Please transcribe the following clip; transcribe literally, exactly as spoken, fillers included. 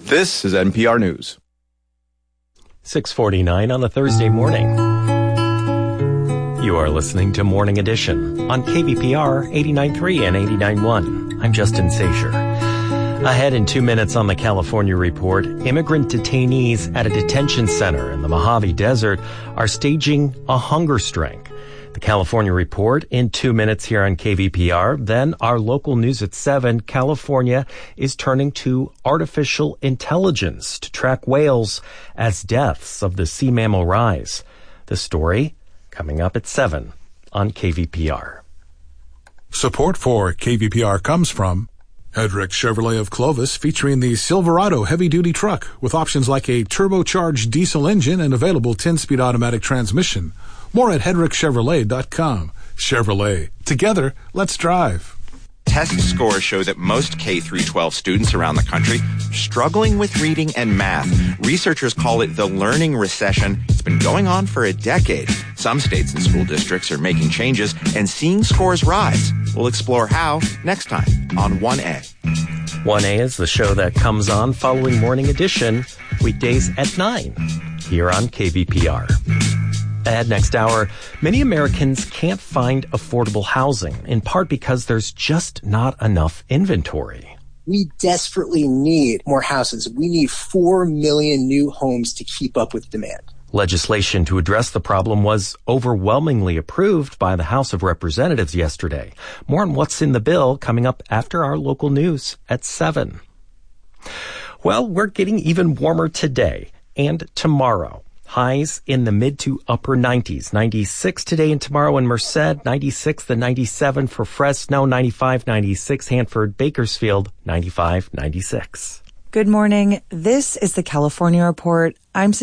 This is N P R News. six forty-nine on a Thursday morning. You are listening to Morning Edition on K V P R eighty-nine point three and eighty-nine point one. I'm Justin Sager. Ahead in two minutes on the California Report, immigrant detainees at a detention center in the Mojave Desert are staging a hunger strike. The California Report in two minutes here on K V P R. Then our local news at seven. California is turning to artificial intelligence to track whales as deaths of the sea mammal rise. The story coming up at seven on K V P R. Support for K V P R comes from Hedrick Chevrolet of Clovis, featuring the Silverado heavy-duty truck with options like a turbocharged diesel engine and available ten-speed automatic transmission. More at hedrick chevrolet dot com. Chevrolet. Together, let's drive. Test scores show that most K through twelve students around the country are struggling with reading and math. Researchers call it the learning recession. It's been going on for a decade. Some states and school districts are making changes and seeing scores rise. We'll explore how next time on one A. one A is the show that comes on following Morning Edition, weekdays at nine, here on K V P R. Ahead next hour, many Americans can't find affordable housing, in part because there's just not enough inventory. We desperately need more houses. We need four million new homes to keep up with demand. Legislation to address the problem was overwhelmingly approved by the House of Representatives yesterday. More on what's in the bill coming up after our local news at seven. Well, we're getting even warmer today and tomorrow. Highs in the mid to upper nineties. ninety-six today and tomorrow in Merced, ninety-six to ninety-seven for Fresno, ninety-five, ninety-six, Hanford, Bakersfield, ninety-five, ninety-six. Good morning. This is the California Report. I'm